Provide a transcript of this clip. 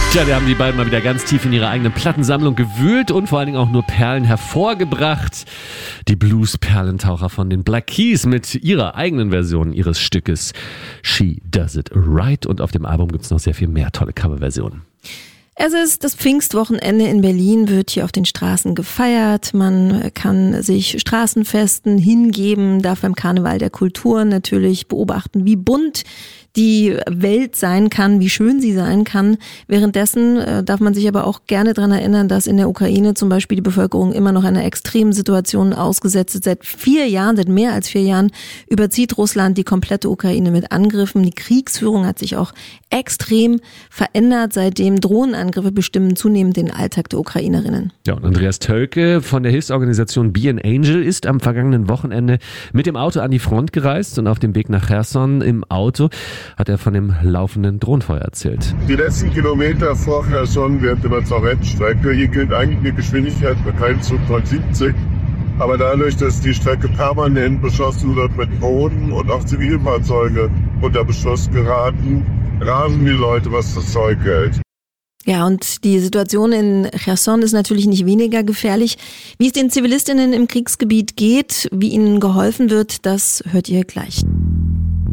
Tja, da haben die beiden mal wieder ganz tief in ihre eigene Plattensammlung gewühlt und vor allen Dingen auch nur Perlen hervorgebracht. Die Blues-Perlentaucher von den Black Keys mit ihrer eigenen Version ihres Stückes She Does It Right. Und auf dem Album gibt's noch sehr viel mehr tolle Coverversionen. Es ist das Pfingstwochenende in Berlin, wird hier auf den Straßen gefeiert. Man kann sich Straßenfesten hingeben, darf beim Karneval der Kulturen natürlich beobachten, wie bunt die Welt sein kann, wie schön sie sein kann. Währenddessen darf man sich aber auch gerne daran erinnern, dass in der Ukraine zum Beispiel die Bevölkerung immer noch einer extremen Situation ausgesetzt ist. Seit mehr als 4 Jahren überzieht Russland die komplette Ukraine mit Angriffen. Die Kriegsführung hat sich auch extrem verändert. Seitdem Drohnenangriffe bestimmen zunehmend den Alltag der Ukrainerinnen. Ja, und Andreas Tölke von der Hilfsorganisation Be an Angel ist am vergangenen Wochenende mit dem Auto an die Front gereist und auf dem Weg nach Cherson im Auto hat er von dem laufenden Drohnenfeuer erzählt. Die letzten Kilometer vor Cherson während der Rennstrecke, hier gilt eigentlich eine Geschwindigkeit begrenzt von 70. Aber dadurch, dass die Strecke permanent beschossen wird mit Drohnen und auch Zivilfahrzeuge unter Beschuss geraten, rasen die Leute, was das Zeug hält. Ja, und die Situation in Cherson ist natürlich nicht weniger gefährlich. Wie es den Zivilistinnen im Kriegsgebiet geht, wie ihnen geholfen wird, das hört ihr gleich.